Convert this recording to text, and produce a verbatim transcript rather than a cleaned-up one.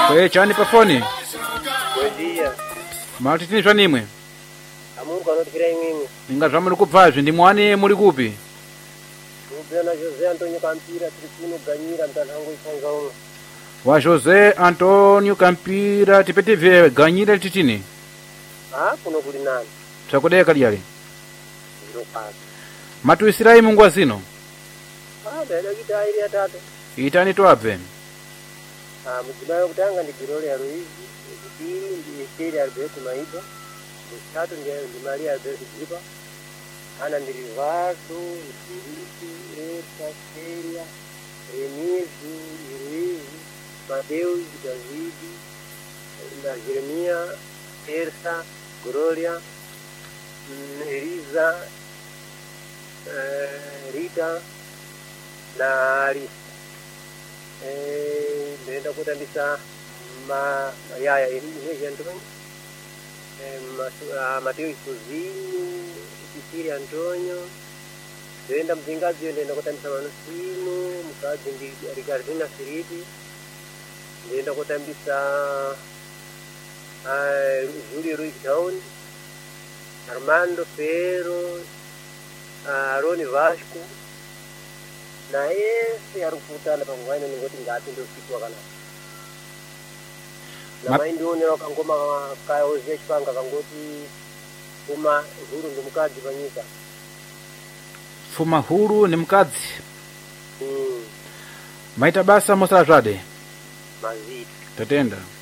Kwe chani pa foni? Bom dia. Maltitini chwanimwe? Amungu anotikira imwimwe. Ninga zvamu kupfazvi ndi mwani muli kupi? Ubena José Antônio Campira Trifino Ganyira mtanhangu ifanza umwe. Wa José Antônio Campira tipetive Ganyira titini? Ah, kuno kuli nani? Chakudeka lyali? Zero pass. Matu Isirai Mungu azino? Ah, dada kita ili atatu. Itani tuape? Ah, mjimayo kutanga ndi Girole ya Ruizi. Kipili ndi Esteri Alberto Maiba. Mstatu ndi Maria Alberto Jiba. Ana ndi Rivato, Filipe, Eka, Celia, Renizo, Luizi, Mateus, David, na Jeremia, Terça, Gloria, Elisa, eh, Rita, na Alice. Eh, nenda kutambisa ma yaya Elisa Antônio, eh, Mateus Cozinho, Cecília Antônio, nenda mzingazi nenda kutambisa Manusino, mkazi ndi Ricardina Filipe, nenda kutambisa uh, Júlio Ruiz Town, Armando Ferro, uh, Rony Vasco, na ese arukutana pamwana ngoti ngati ndio siku kana. Na mai ndio nyo kangoma ka oze chipanga kangoti kuma huru ndi mukadzi panyika. Fuma huru ni mkadzi. Mm. Maita basa mosala zvade. Maziti. Tatenda.